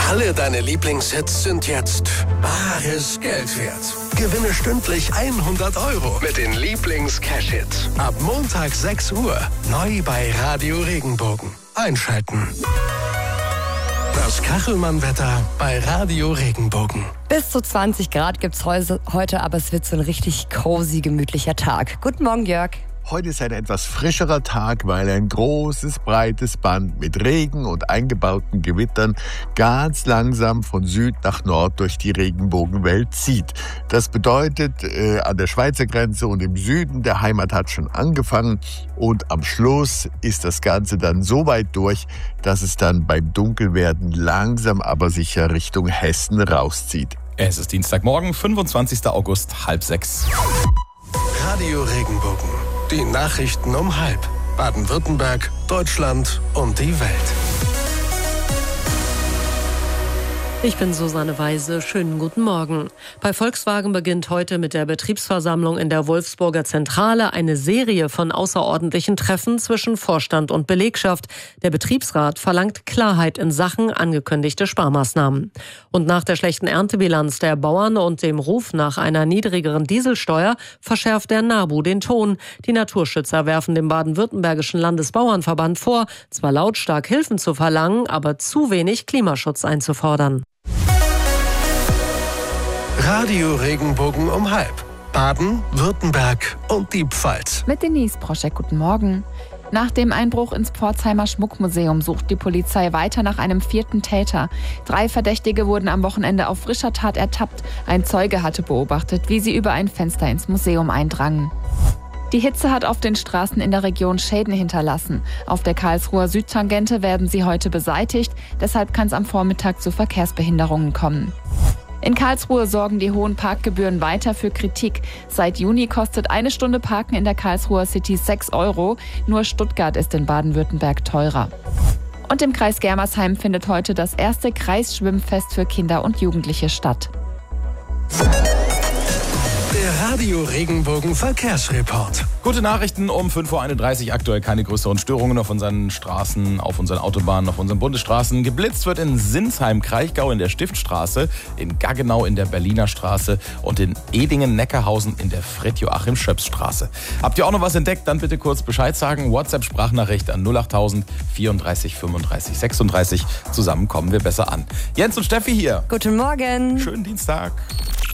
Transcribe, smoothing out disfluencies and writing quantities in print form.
Alle deine Lieblingshits sind jetzt bares Geld wert. Gewinne stündlich 100 € mit den Lieblings-Cash-Hits. Ab Montag 6 Uhr. Neu bei Radio Regenbogen. Einschalten. Das Kachelmann-Wetter bei Radio Regenbogen. Bis zu 20 Grad gibt's heute, aber es wird so ein richtig cozy, gemütlicher Tag. Guten Morgen, Jörg. Heute ist ein etwas frischerer Tag, weil ein großes, breites Band mit Regen und eingebauten Gewittern ganz langsam von Süd nach Nord durch die Regenbogenwelt zieht. Das bedeutet, an der Schweizer Grenze und im Süden der Heimat hat schon angefangen und am Schluss ist das Ganze dann so weit durch, dass es dann beim Dunkelwerden langsam aber sicher Richtung Hessen rauszieht. Es ist Dienstagmorgen, 25. August, 5:30. Radio Regenbogen. Die Nachrichten um 5. Baden-Württemberg, Deutschland und die Welt. Ich bin Susanne Weise. Schönen guten Morgen. Bei Volkswagen beginnt heute mit der Betriebsversammlung in der Wolfsburger Zentrale eine Serie von außerordentlichen Treffen zwischen Vorstand und Belegschaft. Der Betriebsrat verlangt Klarheit in Sachen angekündigte Sparmaßnahmen. Und nach der schlechten Erntebilanz der Bauern und dem Ruf nach einer niedrigeren Dieselsteuer verschärft der NABU den Ton. Die Naturschützer werfen dem baden-württembergischen Landesbauernverband vor, zwar lautstark Hilfen zu verlangen, aber zu wenig Klimaschutz einzufordern. Radio Regenbogen um 5. Baden, Württemberg und die Pfalz. Mit Denise Proschek, guten Morgen. Nach dem Einbruch ins Pforzheimer Schmuckmuseum sucht die Polizei weiter nach einem 4. Täter. 3 Verdächtige wurden am Wochenende auf frischer Tat ertappt. Ein Zeuge hatte beobachtet, wie sie über ein Fenster ins Museum eindrangen. Die Hitze hat auf den Straßen in der Region Schäden hinterlassen. Auf der Karlsruher Südtangente werden sie heute beseitigt. Deshalb kann es am Vormittag zu Verkehrsbehinderungen kommen. In Karlsruhe sorgen die hohen Parkgebühren weiter für Kritik. Seit Juni kostet eine Stunde Parken in der Karlsruher City 6 €. Nur Stuttgart ist in Baden-Württemberg teurer. Und im Kreis Germersheim findet heute das erste Kreisschwimmfest für Kinder und Jugendliche statt. Der Radio Regenbogen Verkehrsreport. Gute Nachrichten um 5:31 Uhr. Aktuell keine größeren Störungen auf unseren Straßen, auf unseren Autobahnen, auf unseren Bundesstraßen. Geblitzt wird in Sinsheim-Kraichgau in der Stiftstraße, in Gaggenau in der Berliner Straße und in Edingen-Neckarhausen in der Fred-Joachim-Schöps-Straße. Habt ihr auch noch was entdeckt? Dann bitte kurz Bescheid sagen. WhatsApp-Sprachnachricht an 08000 34 35 36. Zusammen kommen wir besser an. Jens und Steffi hier. Guten Morgen. Schönen Dienstag.